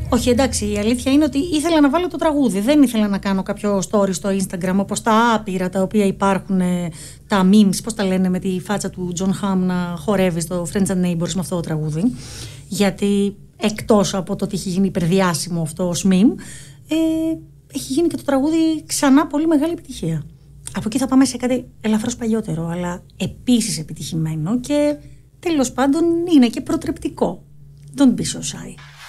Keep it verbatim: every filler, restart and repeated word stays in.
Όχι, εντάξει, η αλήθεια είναι ότι ήθελα να βάλω το τραγούδι. Δεν ήθελα να κάνω κάποιο story στο Instagram όπως τα άπειρα τα οποία υπάρχουν, τα memes, πώς τα λένε, με τη φάτσα του John Hamm να χορεύει στο Friends and Neighbors με αυτό το τραγούδι. Γιατί εκτός από το ότι έχει γίνει υπερδιάσημο αυτό ως meme, ε, έχει γίνει και το τραγούδι ξανά πολύ μεγάλη επιτυχία. Από εκεί θα πάμε σε κάτι ελαφρώς παλιότερο, αλλά επίσης επιτυχημένο και τέλος πάντων είναι και προτρεπτικό. Don't be so shy.